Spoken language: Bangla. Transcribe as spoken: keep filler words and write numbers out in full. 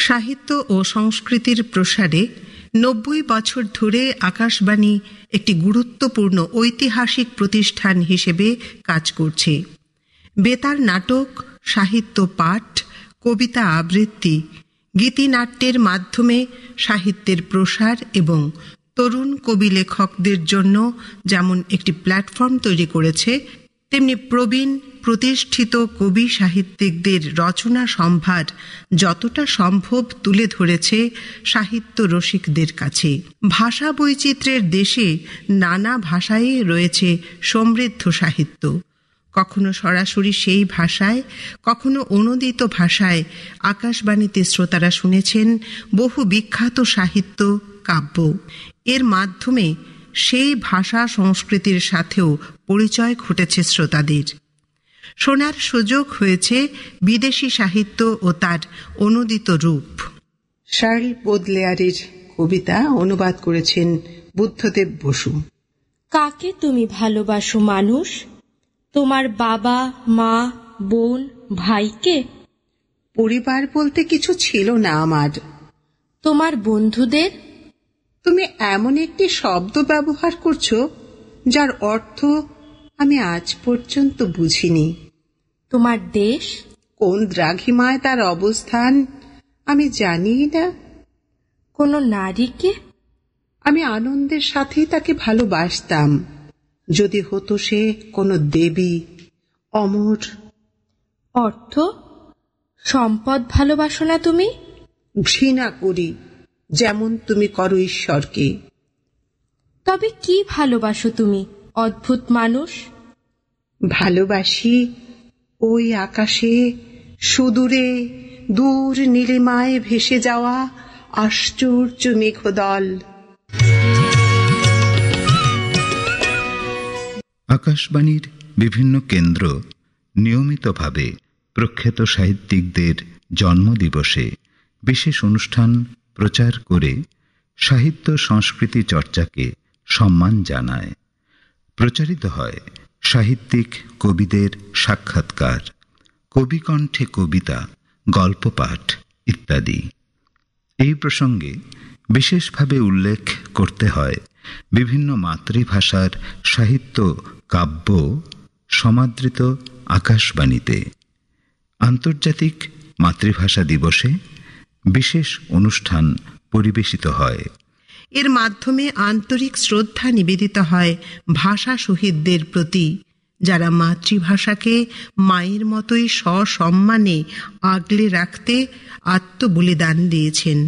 সাহিত্য ও সংস্কৃতির প্রসারে নব্বই বছর ধরে আকাশবাণী একটি গুরুত্বপূর্ণ ঐতিহাসিক প্রতিষ্ঠান হিসেবে কাজ করছে। বেতার নাটক, সাহিত্য পাঠ, কবিতা আবৃত্তি, গীতিনাট্যের মাধ্যমে সাহিত্যের প্রসার এবং তরুণ কবি লেখকদের জন্য যেমন একটি প্ল্যাটফর্ম তৈরি করেছে, তেমনি প্রবীণ প্রতিষ্ঠিত কবি সাহিত্যিকদের রচনা সম্ভার যতটা সম্ভব তুলে ধরেছে সাহিত্য রসিকদের কাছে। ভাষা বৈচিত্র্যের দেশে নানা ভাষায় রয়েছে সমৃদ্ধ সাহিত্য। কখনো সরাসরি সেই ভাষায়, কখনো অনূদিত ভাষায় আকাশবাণীতে শ্রোতারা শুনেছেন বহু বিখ্যাত সাহিত্য, কাব্য। এর মাধ্যমে সেই ভাষা সংস্কৃতির সাথেও পরিচয় ঘটেছে শ্রোতাদের। শোনার সুযোগ হয়েছে বিদেশি সাহিত্য ও তার অনূদিত রূপ। শার্ল বোদলেয়ারের কবিতা অনুবাদ করেছেন বুদ্ধদেব বসু। কাকে তুমি ভালোবাসো মানুষ? তোমার বাবা, মা, বোন, ভাইকে? পরিবার বলতে কিছু ছিল না আমার। তোমার বন্ধুদের? তুমি এমন একটি শব্দ ব্যবহার করছো যার অর্থ আমি আজ পর্যন্ত বুঝিনি। তোমার দেশ? কোন দ্রাঘিমায় তার অবস্থান আমি জানি না। কোন নারীকে? আমি আনন্দের সাথেই তাকে ভালোবাসতাম, যদি হতো সে কোনো দেবী, অমর। অর্থ, সম্পদ ভালোবাসো না তুমি? ঘৃণা করি, যেমন তুমি করো ঈশ্বরকে। তবে কি ভালোবাসো তুমি, অদ্ভুত মানুষ? ভালোবাসি ওই আকাশে সুদূরে দূর নীলিমায় ভেসে যাওয়া আশ্চর্য মেঘদল। আকাশবাণীর বিভিন্ন কেন্দ্র নিয়মিতভাবে প্রখ্যাত সাহিত্যিকদের জন্মদিবসে বিশেষ অনুষ্ঠান প্রচার করে সাহিত্য সংস্কৃতি চর্চাকে সম্মান জানায়। প্রচারিত হয় সাহিত্যিক কবিদের সাক্ষাৎকার, কবিকণ্ঠে কবিতা, গল্প পাঠ ইত্যাদি। এই প্রসঙ্গে বিশেষভাবে উল্লেখ করতে হয় বিভিন্ন মাতৃভাষার সাহিত্য, কাব্য সমাদৃত আকাশবাণীতে। আন্তর্জাতিক মাতৃভাষা দিবসে বিশেষ অনুষ্ঠান পরিবেশিত হয়। এর মাধ্যমে আন্তরিক শ্রদ্ধা নিবেদিত হয় ভাষা শহীদদের প্রতি, যারা মাতৃভাষাকে মায়ের মতোই সসম্মানে আগলে রাখতে আত্মবলিদান দিয়েছেন।